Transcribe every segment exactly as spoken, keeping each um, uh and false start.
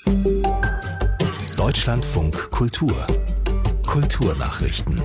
Deutschlandfunk Kultur Kulturnachrichten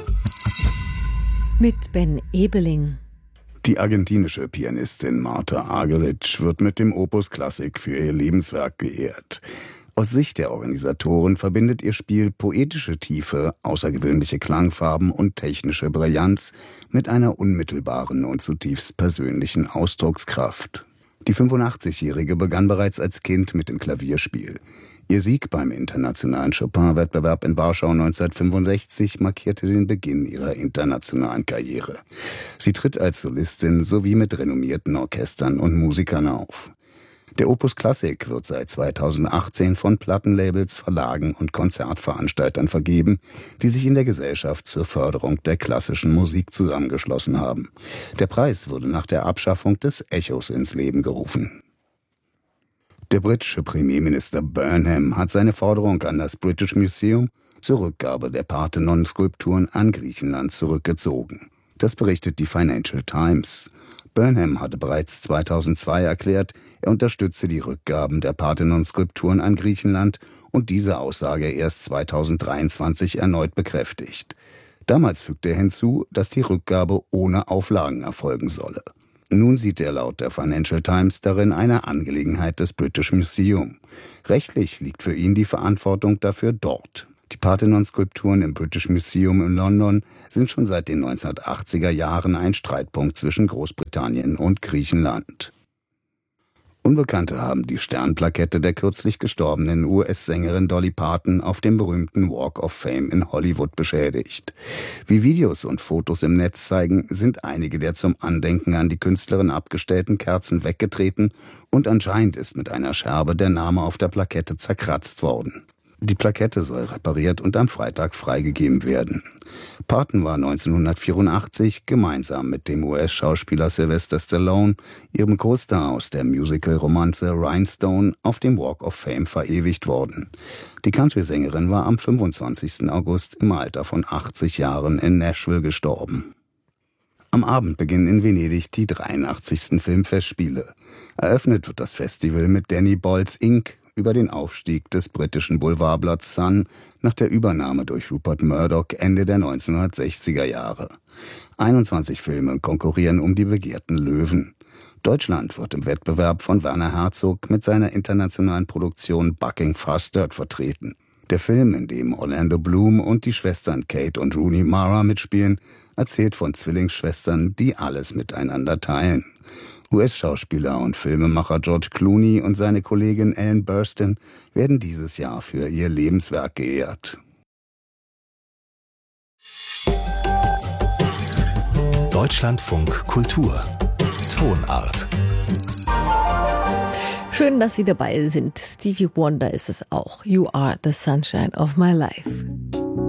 mit Ben Ebeling. Die argentinische Pianistin Marta Argerich wird mit dem Opus Classic für ihr Lebenswerk geehrt. Aus Sicht der Organisatoren verbindet ihr Spiel poetische Tiefe, außergewöhnliche Klangfarben und technische Brillanz mit einer unmittelbaren und zutiefst persönlichen Ausdruckskraft. Die fünfundachtzigjährige begann bereits als Kind mit dem Klavierspiel. Ihr Sieg beim internationalen Chopin-Wettbewerb in Warschau neunzehnhundertfünfundsechzig markierte den Beginn ihrer internationalen Karriere. Sie tritt als Solistin sowie mit renommierten Orchestern und Musikern auf. Der Opus Classic wird seit zweitausendachtzehn von Plattenlabels, Verlagen und Konzertveranstaltern vergeben, die sich in der Gesellschaft zur Förderung der klassischen Musik zusammengeschlossen haben. Der Preis wurde nach der Abschaffung des Echos ins Leben gerufen. Der britische Premierminister Burnham hat seine Forderung an das British Museum zur Rückgabe der Parthenon-Skulpturen an Griechenland zurückgezogen. Das berichtet die Financial Times. Burnham hatte bereits zweitausendzwei erklärt, er unterstütze die Rückgaben der Parthenon-Skulpturen an Griechenland und diese Aussage erst zweitausenddreiundzwanzig erneut bekräftigt. Damals fügte er hinzu, dass die Rückgabe ohne Auflagen erfolgen solle. Nun sieht er laut der Financial Times darin eine Angelegenheit des British Museum. Rechtlich liegt für ihn die Verantwortung dafür dort. Die Parthenon-Skulpturen im British Museum in London sind schon seit den neunzehnhundertachtziger Jahren ein Streitpunkt zwischen Großbritannien und Griechenland. Unbekannte haben die Sternplakette der kürzlich gestorbenen U S-Sängerin Dolly Parton auf dem berühmten Walk of Fame in Hollywood beschädigt. Wie Videos und Fotos im Netz zeigen, sind einige der zum Andenken an die Künstlerin abgestellten Kerzen weggetreten und anscheinend ist mit einer Scherbe der Name auf der Plakette zerkratzt worden. Die Plakette soll repariert und am Freitag freigegeben werden. Parton war neunzehnhundertvierundachtzig gemeinsam mit dem U S-Schauspieler Sylvester Stallone, ihrem Co-Star aus der Musical-Romanze Rhinestone, auf dem Walk of Fame verewigt worden. Die Country-Sängerin war am fünfundzwanzigsten August im Alter von achtzig Jahren in Nashville gestorben. Am Abend beginnen in Venedig die dreiundachtzigsten Filmfestspiele. Eröffnet wird das Festival mit Danny Boyle's Incorporated über den Aufstieg des britischen Boulevardblatts Sun nach der Übernahme durch Rupert Murdoch Ende der neunzehnhundertsechziger Jahre. einundzwanzig Filme konkurrieren um die begehrten Löwen. Deutschland wird im Wettbewerb von Werner Herzog mit seiner internationalen Produktion Bucking Fasterd vertreten. Der Film, in dem Orlando Bloom und die Schwestern Kate und Rooney Mara mitspielen, erzählt von Zwillingsschwestern, die alles miteinander teilen. U S-Schauspieler und Filmemacher George Clooney und seine Kollegin Ellen Burstyn werden dieses Jahr für ihr Lebenswerk geehrt. Deutschlandfunk Kultur Tonart. Schön, dass Sie dabei sind. Stevie Wonder ist es auch. You are the sunshine of my life.